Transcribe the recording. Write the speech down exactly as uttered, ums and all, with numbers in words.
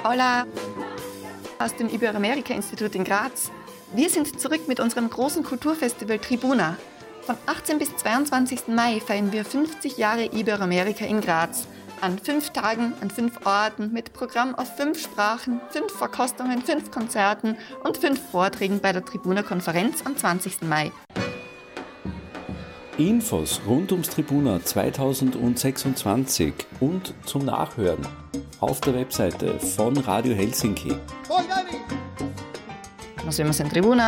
Hola aus dem Iberoamerika-Institut in Graz. Wir sind zurück mit unserem großen Kulturfestival Tribuna. Vom achtzehnten bis zweiundzwanzigsten Mai feiern wir fünfzig Jahre Iberoamerika in Graz. An fünf Tagen, an fünf Orten, mit Programm auf fünf Sprachen, fünf Verkostungen, fünf Konzerten und fünf Vorträgen bei der Tribuna-Konferenz am zwanzigsten Mai. Infos rund ums Tribuna zweitausendsechsundzwanzig und zum Nachhören auf der Webseite von Radio Helsinki. Nos vemos en Tribuna.